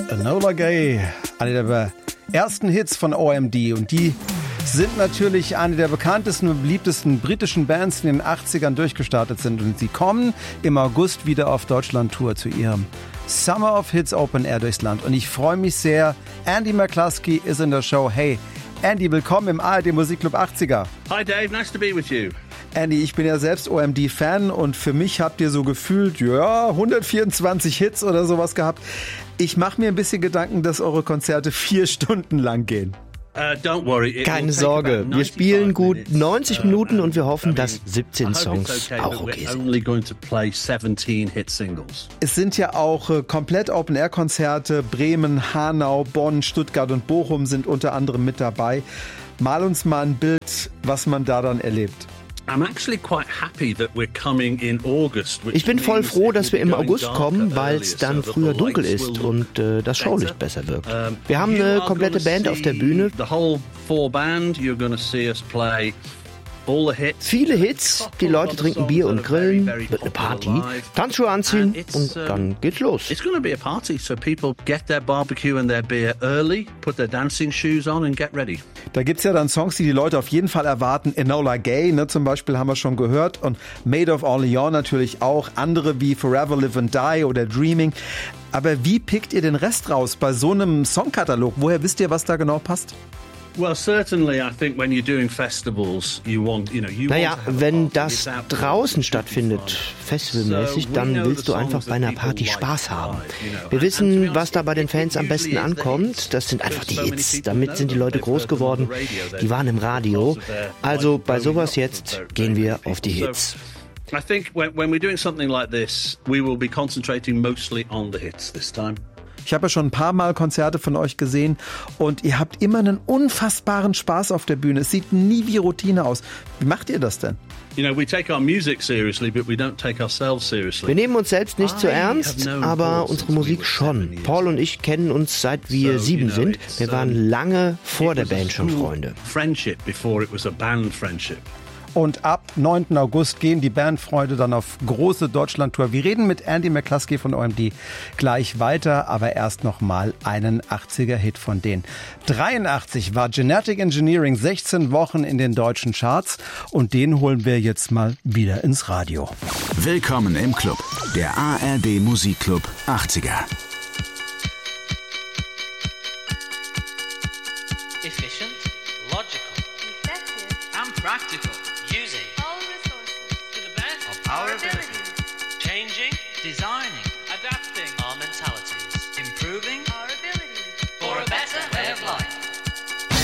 Enola Gay, eine der ersten Hits von OMD, und die sind natürlich eine der bekanntesten und beliebtesten britischen Bands, die in den 80ern durchgestartet sind, und sie kommen im August wieder auf Deutschland-Tour zu ihrem Summer of Hits Open Air durchs Land, und ich freue mich sehr. Andy McCluskey ist in der Show. Hey Andy, willkommen im ARD Musikclub 80er. Hi Dave, nice to be with you. Andy, ich bin ja selbst OMD-Fan, und für mich habt ihr so gefühlt, 124 Hits oder sowas gehabt. Ich mache mir ein bisschen Gedanken, dass eure Konzerte 4 Stunden lang gehen. Keine Sorge, wir spielen gut 90 Minuten und wir hoffen, dass 17 Songs auch okay sind. Es sind ja auch komplett Open-Air-Konzerte. Bremen, Hanau, Bonn, Stuttgart und Bochum sind unter anderem mit dabei. Mal uns mal ein Bild, was man da dann erlebt. Ich bin voll froh, dass wir im August kommen, weil es dann früher dunkel ist und das Showlicht besser wirkt. Wir haben eine komplette Band auf der Bühne. Viele Hits, die Leute trinken Bier und grillen, wird eine Party, Tanzschuhe anziehen und dann geht's los. It's going to be a party, so people get their barbecue and their beer early, put their dancing shoes on and get ready. Da gibt's ja dann Songs, die Leute auf jeden Fall erwarten. Enola Gay, zum Beispiel, haben wir schon gehört, und Maid of Orleans natürlich auch. Andere wie Forever Live and Die oder Dreaming. Aber wie pickt ihr den Rest raus bei so einem Songkatalog? Woher wisst ihr, was da genau passt? Naja, wenn das draußen stattfindet, festivalmäßig, dann willst du einfach bei einer Party Spaß haben. Wir wissen, was da bei den Fans am besten ankommt. Das sind einfach die Hits. Damit sind die Leute groß geworden. Die waren im Radio. Also bei sowas jetzt gehen wir auf die Hits. I think when we're doing something like this, we will be concentrating mostly on the hits this time. Ich habe ja schon ein paar Mal Konzerte von euch gesehen, und ihr habt immer einen unfassbaren Spaß auf der Bühne. Es sieht nie wie Routine aus. Wie macht ihr das denn? We take our music seriously, but we don't take ourselves seriously. Wir nehmen uns selbst nicht zu ernst, aber unsere Musik schon. Paul und ich kennen uns, seit wir 7 sind. Wir waren lange vor der Band schon Freunde. Friendship before it was a band friendship. Und ab 9. August gehen die Bandfreunde dann auf große Deutschland-Tour. Wir reden mit Andy McCluskey von OMD gleich weiter, aber erst noch mal einen 80er-Hit von denen. 83 war Genetic Engineering 16 Wochen in den deutschen Charts, und den holen wir jetzt mal wieder ins Radio. Willkommen im Club, der ARD Musikclub 80er. Efficient, logical, effective, and practical. Using all resources to the best of our ability. Changing, designing, adapting our mentalities. Improving our abilities for a better way of life.